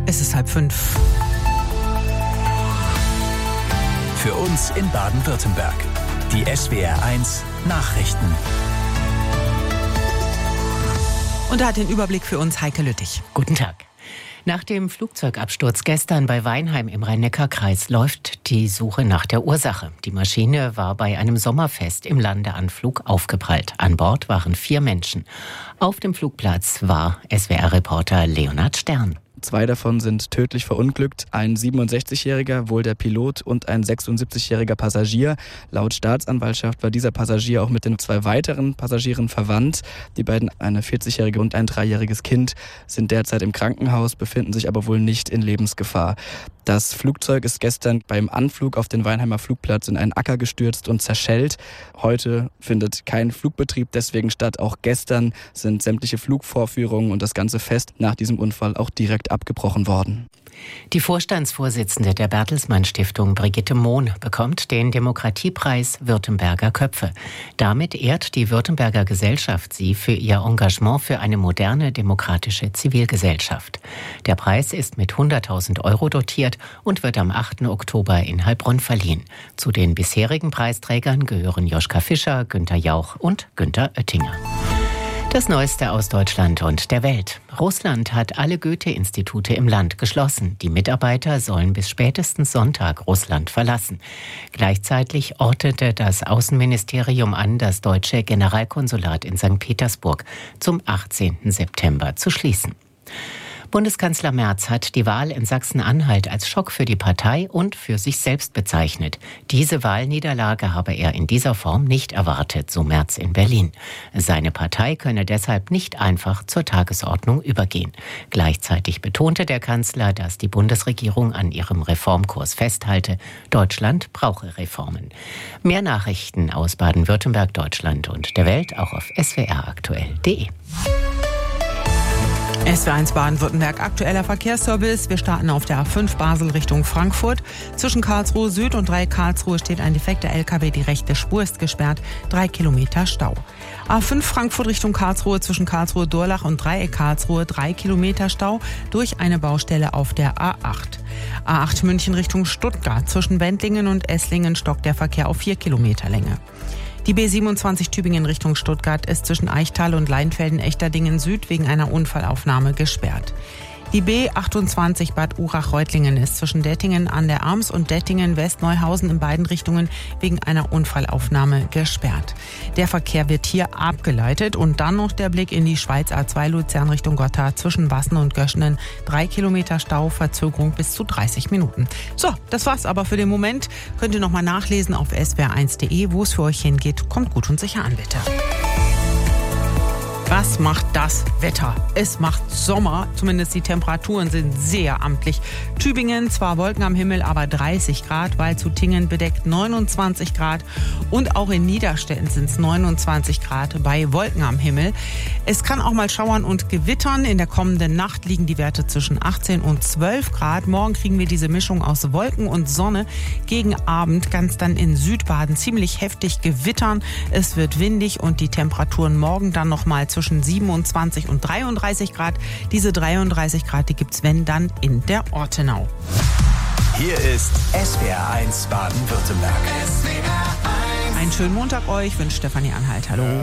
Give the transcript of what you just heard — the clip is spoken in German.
Es ist 4:30. Für uns in Baden-Württemberg. Die SWR1 Nachrichten. Und da hat den Überblick für uns Heike Lüttich. Guten Tag. Nach dem Flugzeugabsturz gestern bei Weinheim im Rhein-Neckar-Kreis läuft die Suche nach der Ursache. Die Maschine war bei einem Sommerfest im Landeanflug aufgeprallt. An Bord waren 4 Menschen. Auf dem Flugplatz war SWR-Reporter Leonhard Stern. 2 davon sind tödlich verunglückt. Ein 67-Jähriger, wohl der Pilot, und ein 76-jähriger Passagier. Laut Staatsanwaltschaft war dieser Passagier auch mit den 2 weiteren Passagieren verwandt. Die beiden, eine 40-jährige und ein 3-jähriges Kind, sind derzeit im Krankenhaus, befinden sich aber wohl nicht in Lebensgefahr. Das Flugzeug ist gestern beim Anflug auf den Weinheimer Flugplatz in einen Acker gestürzt und zerschellt. Heute findet kein Flugbetrieb deswegen statt. Auch gestern sind sämtliche Flugvorführungen und das ganze Fest nach diesem Unfall auch direkt abgebrochen worden. Die Vorstandsvorsitzende der Bertelsmann Stiftung, Brigitte Mohn, bekommt den Demokratiepreis Württemberger Köpfe. Damit ehrt die Württemberger Gesellschaft sie für ihr Engagement für eine moderne, demokratische Zivilgesellschaft. Der Preis ist mit 100.000 € dotiert und wird am 8. Oktober in Heilbronn verliehen. Zu den bisherigen Preisträgern gehören Joschka Fischer, Günther Jauch und Günther Oettinger. Das Neueste aus Deutschland und der Welt. Russland hat alle Goethe-Institute im Land geschlossen. Die Mitarbeiter sollen bis spätestens Sonntag Russland verlassen. Gleichzeitig ordnete das Außenministerium an, das deutsche Generalkonsulat in St. Petersburg zum 18. September zu schließen. Bundeskanzler Merz hat die Wahl in Sachsen-Anhalt als Schock für die Partei und für sich selbst bezeichnet. Diese Wahlniederlage habe er in dieser Form nicht erwartet, so Merz in Berlin. Seine Partei könne deshalb nicht einfach zur Tagesordnung übergehen. Gleichzeitig betonte der Kanzler, dass die Bundesregierung an ihrem Reformkurs festhalte. Deutschland brauche Reformen. Mehr Nachrichten aus Baden-Württemberg, Deutschland und der Welt auch auf swraktuell.de. SWR1 Baden-Württemberg, aktueller Verkehrsservice. Wir starten auf der A5 Basel Richtung Frankfurt. Zwischen Karlsruhe Süd und Dreieck Karlsruhe steht ein defekter LKW. Die rechte Spur ist gesperrt. 3 Kilometer Stau. A5 Frankfurt Richtung Karlsruhe zwischen Karlsruhe Durlach und Dreieck Karlsruhe. 3 Kilometer Stau durch eine Baustelle auf der A8. A8 München Richtung Stuttgart. Zwischen Wendlingen und Esslingen stockt der Verkehr auf 4 Kilometer Länge. Die B27 Tübingen Richtung Stuttgart ist zwischen Eichtal und Leinfelden-Echterdingen Süd wegen einer Unfallaufnahme gesperrt. Die B28 Bad Urach-Reutlingen ist zwischen Dettingen an der Arms und Dettingen-West-Neuhausen in beiden Richtungen wegen einer Unfallaufnahme gesperrt. Der Verkehr wird hier abgeleitet und dann noch der Blick in die Schweiz A2 Luzern Richtung Gotthard zwischen Wassen und Göschenen. 3 Kilometer Stau, Verzögerung bis zu 30 Minuten. So, das war's aber für den Moment. Könnt ihr nochmal nachlesen auf swr1.de, wo es für euch hingeht. Kommt gut und sicher an, bitte. Was macht das Wetter? Es macht Sommer, zumindest die Temperaturen sind sehr amtlich. Tübingen, zwar Wolken am Himmel, aber 30 Grad, Waldshutingen bedeckt 29 Grad und auch in Niederstetten sind es 29 Grad bei Wolken am Himmel. Es kann auch mal schauern und gewittern. In der kommenden Nacht liegen die Werte zwischen 18 und 12 Grad. Morgen kriegen wir diese Mischung aus Wolken und Sonne. Gegen Abend kann es dann in Südbaden ziemlich heftig gewittern. Es wird windig und die Temperaturen morgen dann nochmal zwischen 27 und 33 Grad. Diese 33 Grad, die gibt's wenn dann in der Ortenau. Hier ist SWR1 Baden-Württemberg. Einen schönen Montag euch, wünscht Stefanie Anhalt. Hallo.